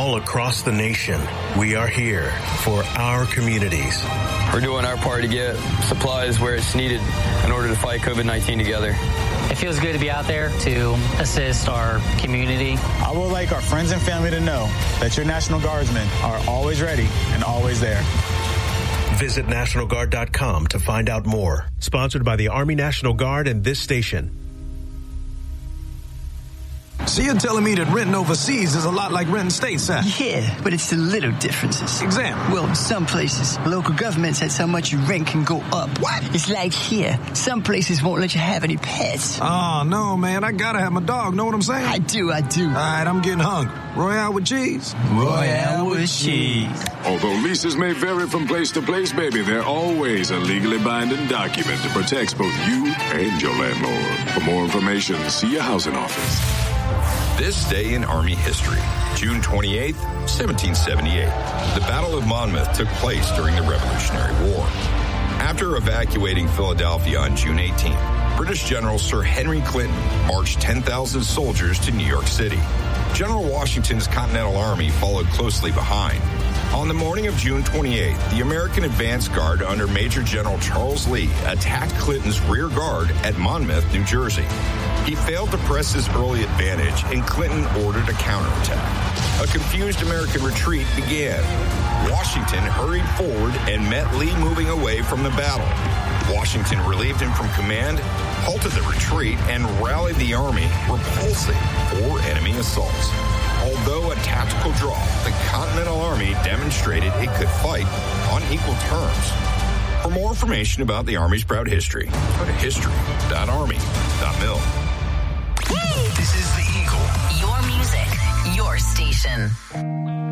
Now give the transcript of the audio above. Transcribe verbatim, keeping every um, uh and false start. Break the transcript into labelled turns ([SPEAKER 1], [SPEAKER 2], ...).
[SPEAKER 1] all across the nation, we are here for our communities.
[SPEAKER 2] We're doing our part to get supplies where it's needed in order to fight COVID nineteen together.
[SPEAKER 3] It feels good to be out there to assist our community.
[SPEAKER 4] I would like our friends and family to know that your National Guardsmen are always ready and always there.
[SPEAKER 1] Visit National Guard dot com to find out more. Sponsored by the Army National Guard and this station.
[SPEAKER 5] So you're telling me that renting overseas is a lot like renting stateside?
[SPEAKER 6] Yeah, but it's the little differences.
[SPEAKER 5] Example?
[SPEAKER 6] Well, in some places, local government says how much you rent can go up.
[SPEAKER 5] What?
[SPEAKER 6] It's like here. Some places won't let you have any pets.
[SPEAKER 5] Oh, no, man. I gotta have my dog. Know what I'm saying?
[SPEAKER 6] I do, I do.
[SPEAKER 5] All right, I'm getting hungry. Royale with cheese?
[SPEAKER 6] Royale with cheese.
[SPEAKER 7] Although leases may vary from place to place, baby, they're always a legally binding document that protects both you and your landlord. For more information, see your housing office.
[SPEAKER 8] This day in Army history, June twenty-eighth, seventeen seventy-eight. The Battle of Monmouth took place during the Revolutionary War. After evacuating Philadelphia on June eighteenth, British General Sir Henry Clinton marched ten thousand soldiers to New York City. General Washington's Continental Army followed closely behind. On the morning of June twenty-eighth, the American advance guard under Major General Charles Lee attacked Clinton's rear guard at Monmouth, New Jersey. He failed to press his early advantage, and Clinton ordered a counterattack. A confused American retreat began. Washington hurried forward and met Lee moving away from the battle. Washington relieved him from command, halted the retreat, and rallied the army, repulsing four enemy assaults. Although a tactical draw, the Continental Army demonstrated it could fight on equal terms. For more information about the Army's proud history, go to history dot army dot mil.
[SPEAKER 9] This is the Eagle. Your music, your station.